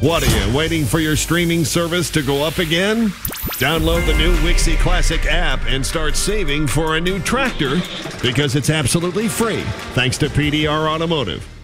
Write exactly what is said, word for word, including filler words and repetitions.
What are you, waiting for your streaming service to go up again? Download the new Wixie Classic app and start saving for a new tractor because it's absolutely free thanks to P D R Automotive.